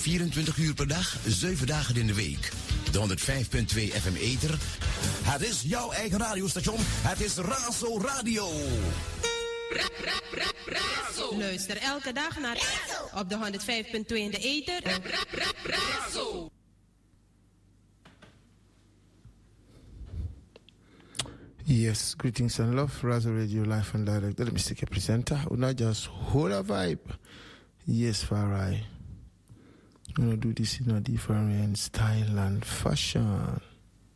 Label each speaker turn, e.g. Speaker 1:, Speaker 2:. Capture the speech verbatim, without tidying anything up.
Speaker 1: vierentwintig uur per dag, zeven dagen in de week. De honderdvijf komma twee F M Ether. Het is jouw eigen radiostation. Het is Razo Radio.
Speaker 2: Ra, ra, ra, Razo.
Speaker 3: Luister elke dag naar Razo op de honderdvijf komma twee in de Ether.
Speaker 2: Ra, ra, ra, Razo.
Speaker 4: Yes, greetings and love. Razo Radio live and direct. Let me stick a presenter. We're not just hold a vibe. Yes, Farai. We're going to do this in a different style and fashion.